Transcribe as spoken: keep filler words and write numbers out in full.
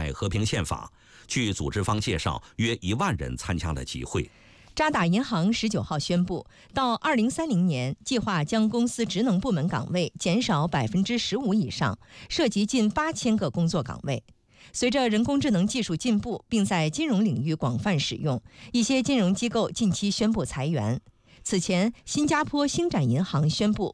代和平宪法。据组织方介绍，约一万人参加了集会。 渣打银行十九号宣布，到二零三零年，计划将公司职能部门岗位减少百分之十五以上，涉及近八千个工作岗位。随着人工智能技术进步，并在金融领域广泛使用，一些金融机构近期宣布裁员。此前，新加坡星展银行宣布